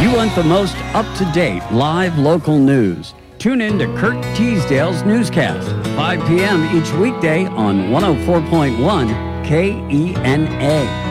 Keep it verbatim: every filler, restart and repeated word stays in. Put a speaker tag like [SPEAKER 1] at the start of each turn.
[SPEAKER 1] You want the most up-to-date live local news? Tune in to Kurt Teasdale's newscast, five p.m. each weekday on one oh four point one K E N A.